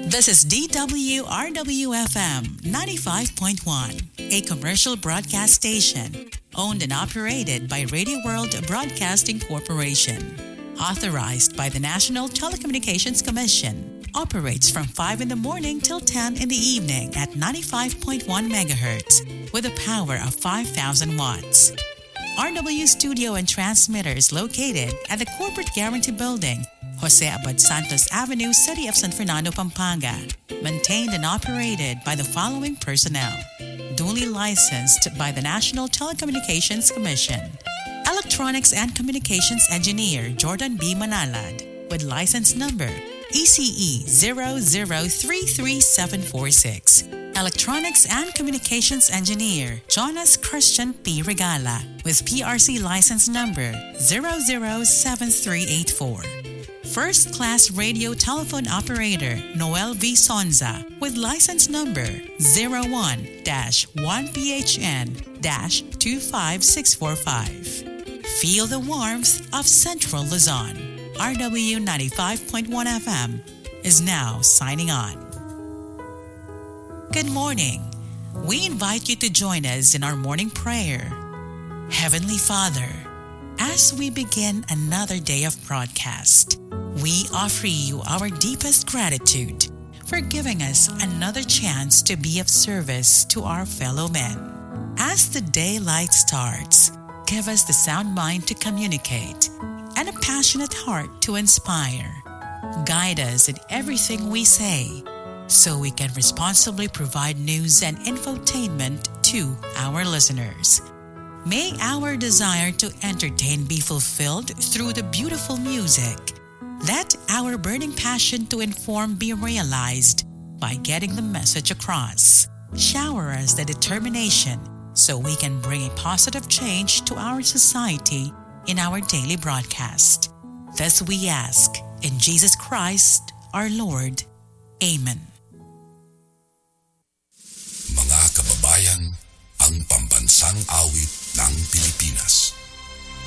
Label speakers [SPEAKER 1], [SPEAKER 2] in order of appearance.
[SPEAKER 1] This is DWRWFM 95.1, a commercial broadcast station owned and operated by Radio World Broadcasting Corporation. Authorized by the National Telecommunications Commission. Operates from 5 in the morning till 10 in the evening at 95.1 megahertz with a power of 5,000 watts. RW Studio and Transmitter is located at the Corporate Guarantee Building, Jose Abad Santos Avenue, City of San Fernando, Pampanga. Maintained and operated by the following personnel. Duly licensed by the National Telecommunications Commission. Electronics and Communications Engineer Jordan B. Manalad with license number ECE 0033746. Electronics and Communications Engineer Jonas Christian P. Regala with PRC license number 007384. First Class Radio Telephone Operator Noel V. Sonza with license number 01-1PHN-25645. Feel the warmth of Central Luzon. RW 95.1 FM is now signing on. Good morning. We invite you to join us in our morning prayer. Heavenly Father, as we begin another day of broadcast, we offer you our deepest gratitude for giving us another chance to be of service to our fellow men. As the daylight starts, give us the sound mind to communicate and a passionate heart to inspire. Guide us in everything we say so we can responsibly provide news and infotainment to our listeners. May our desire to entertain be fulfilled through the beautiful music. Let our burning passion to inform be realized by getting the message across. Shower us the determination so we can bring a positive change to our society in our daily broadcast. This we ask in Jesus Christ, our Lord. Amen.
[SPEAKER 2] Mga kababayan, ang pambansang awit ng Pilipinas.